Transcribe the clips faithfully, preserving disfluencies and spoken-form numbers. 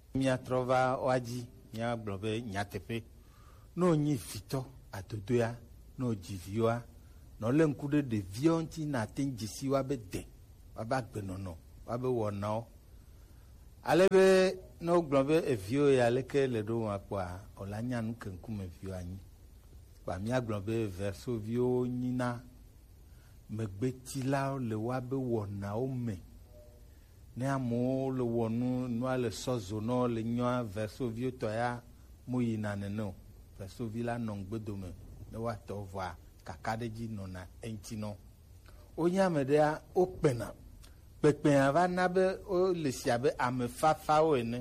Mia trova oadzi mia gblɔ be nyateƒe ne wonyi vitɔ adodoa ne wodzi viwoa ne wole ŋku ɖe ɖeviwo ŋuti nate ŋu dzesi woabe de woabe agbenɔnɔ woabe wɔnawo ale be ne wogblɔ be eviwo ya leke le ɖo ma kpɔa wola nya nu ke ŋkume viwo anyi kpa míagblɔ be versoviwo nyina megbetilawo le woabe wɔnawo me ne amewo le wɔ nu nua le sɔzɔ nɔ le nyɔa versoviwo tɔ ya mo yina nene o versovi la nɔ ŋgbedome ne woatɔ vɔa kaka ɖe dzi nɔna eŋuti nɔ wonye ame ɖea wokpena kpekpea va na be wole si abe ame fafawo ene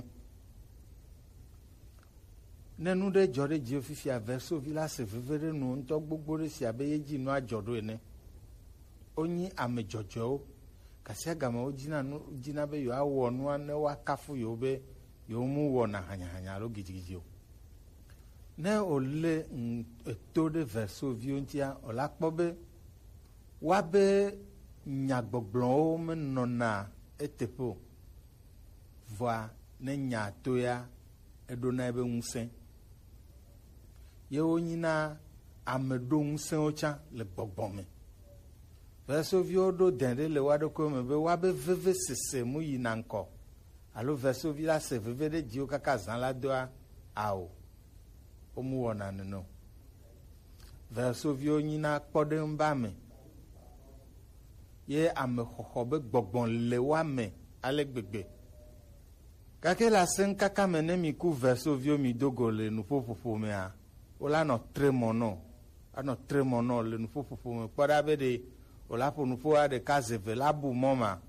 ne nu ɖe dzɔ ɖe dziwo fifia versovi la se veve ɖe nu ŋutɔ gbogbo ɖe si abe ye dzi nua dzɔ ɖo ene wonyi ame dzɔdzɔwo kasia game wo dzina nu dzina be yewoawɔ nua ne woakafu yewo be yewo mu wɔna hanyahanya alo gidigidi o ne wòle eto ɖe versoviwo ŋutia wòla kpɔ be woabe nyagbɔgblɔwo menɔna eteƒe o vɔa ne nya to ya eɖona ebe ŋusẽ ye wonyina ame ɖo ŋusẽwo tsã le gbɔgbɔ me versoviwo ɖo dẽ ɖe le woa ɖokui me be woabe veve sese mu yina ŋkɔ alo versovi la se veve ɖe dziwo kaka zã la doa awo womu wɔna nene o versoviwo nyina kpɔɖeŋu ba me ye ame xɔxɔ be gbɔgbɔ le woa me ale gbegbe gake le asem kaka me ne mi ku versoviwo mi dogo le nuƒoƒoƒo mea wola nɔ tre mɔ nɔ anɔ tre mɔ nɔ le nuƒoƒoƒo me kpɔ ɖa be ɖe wola ƒo nuƒoa ɖeka ze ve la bu mɔ ma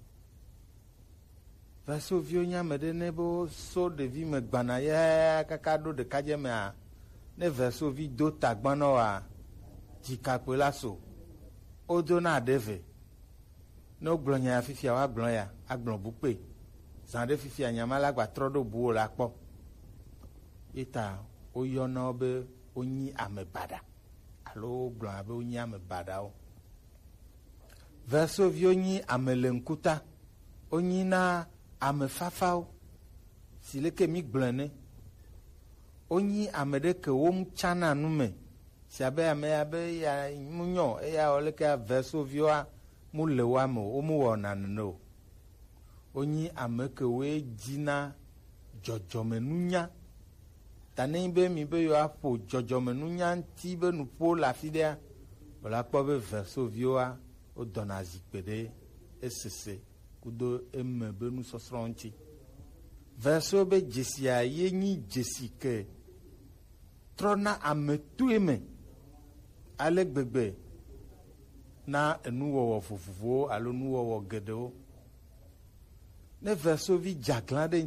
versoviwo nye ame ɖe ne be so ɖevi me gbana ya kaka ɖo ɖekadze mea ne versovi do tagba na wa dzikakpe la so wodo na ɖe ve ne wogblɔ nya ya fifia woagblɔ ya agblɔ bukpe zã ɖe fifia nyama la gba trɔ ɖo buwo la kpɔ ye ta woyɔna wo be wonyi ame baɖa alo wogblɔna be wonyi ame baɖawo versoviwo nyi ame le ŋkuta wonyi na ame fafawo si leke mi gblɔe ne wonyi ame ɖe ke wo tsana nu me si abe ame ya be ya mu nyɔ eya wo leke versoviwoa mu le woa me wo mu wɔna nene o wonyi ame ke woe dzina dzɔdzɔmenunya ta ne be mi be yewoaƒo dzɔdzɔmenunya ŋuti be nuƒo le afi ɖea wola kpɔ be versoviwoa wodɔna zikpe ɖe esese kudo eme be nusɔsrɔ̃ ŋuti verso be dzesia ye nyi dzesi ke trɔna ame tue me ale gbegbe na enuwɔwɔ vovovowo alo nuwɔwɔ geɖewo ne versovi dzaglã ɖe